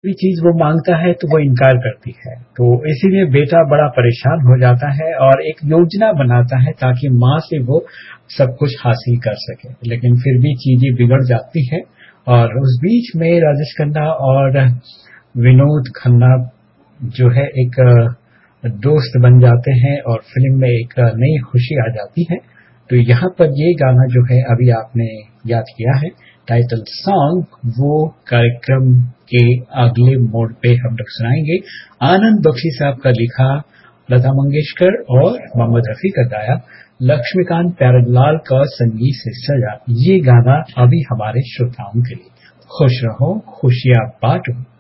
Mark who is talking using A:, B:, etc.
A: कोई चीज वो मांगता है तो वो इनकार करती है, तो इसीलिए बेटा बड़ा परेशान हो जाता है और एक योजना बनाता है ताकि माँ से वो सब कुछ हासिल कर सके, लेकिन फिर भी चीजें बिगड़ जाती है। और उस बीच में राजेश खन्ना और विनोद खन्ना जो है एक दोस्त बन जाते हैं और फिल्म में एक नई खुशी आ जाती है। तो यहाँ पर ये गाना जो है अभी आपने याद किया है टाइटल सॉन्ग, वो कार्यक्रम के अगले मोड पे हम लोग सुनाएंगे। आनंद बख्शी साहब का लिखा, लता मंगेशकर और मोहम्मद रफी का गाया, लक्ष्मीकांत प्यारेलाल का संगीत से सजा ये गाना अभी हमारे श्रोताओं के लिए। खुश रहो खुशियां बांटो।